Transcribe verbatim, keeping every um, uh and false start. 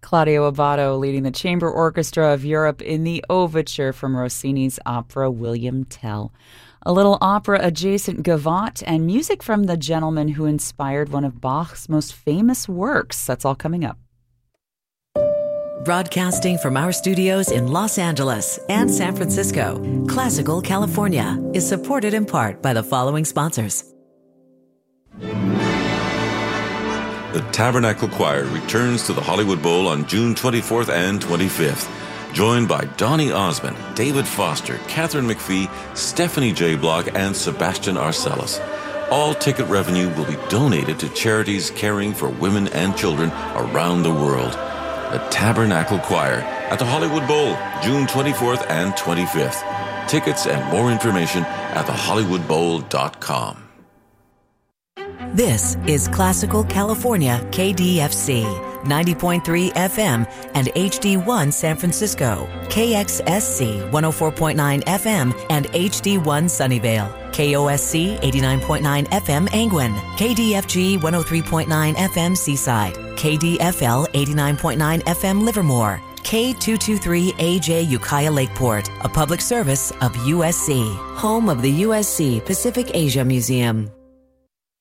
Claudio Abbado leading the Chamber Orchestra of Europe in the overture from Rossini's opera William Tell. A little opera-adjacent gavotte and music from the gentleman who inspired one of Bach's most famous works. That's all coming up. Broadcasting from our studios in Los Angeles and San Francisco, Classical California is supported in part by the following sponsors. The Tabernacle Choir returns to the Hollywood Bowl on June twenty-fourth and twenty-fifth. Joined by Donny Osmond, David Foster, Catherine McPhee, Stephanie J. Block, and Sebastian Arcellus. All ticket revenue will be donated to charities caring for women and children around the world. The Tabernacle Choir at the Hollywood Bowl, June twenty-fourth and twenty-fifth. Tickets and more information at the hollywood bowl dot com. This is Classical California K D F C, ninety point three F M and H D one San Francisco, K X S C one oh four point nine F M and H D one Sunnyvale, K O S C eighty-nine point nine F M Angwin, K D F G one oh three point nine F M Seaside, K D F L eighty-nine point nine F M Livermore, K two twenty-three A J Ukiah Lakeport, a public service of U S C, home of the U S C Pacific Asia Museum.